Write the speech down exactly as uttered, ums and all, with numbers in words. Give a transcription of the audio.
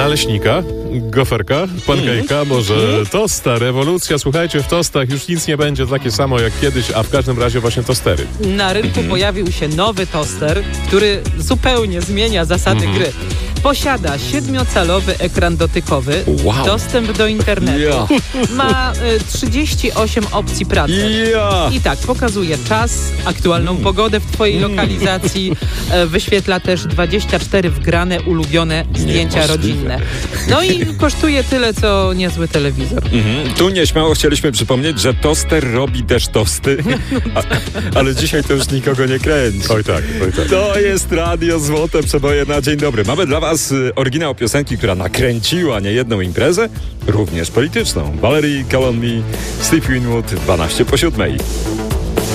naleśnika, goferka, pankejka, mm. może tosta, rewolucja. Słuchajcie, w tostach już nic nie będzie takie samo jak kiedyś, a w każdym razie właśnie tostery. Na rynku mm. pojawił się nowy toster, który zupełnie zmienia zasady mm. gry. Posiada siedmiocalowy ekran dotykowy, wow. dostęp do internetu, yeah. ma y, trzydzieści osiem opcji pracy yeah. i tak, pokazuje czas, aktualną mm. pogodę w twojej mm. lokalizacji, y, wyświetla też dwadzieścia cztery wgrane, ulubione zdjęcia Niemożliwe. rodzinne. No i kosztuje tyle, co niezły telewizor. Mm-hmm. Tu nieśmiało chcieliśmy przypomnieć, że toster robi też tosty, a, ale dzisiaj to już nikogo nie kręci. Oj tak, oj tak. To jest Radio Złote Przeboje na dzień dobry. Mamy dla was oryginał piosenki, która nakręciła niejedną imprezę, również polityczną. Valerie, Call on Me, Steve Winwood, dwanaście po siódmej.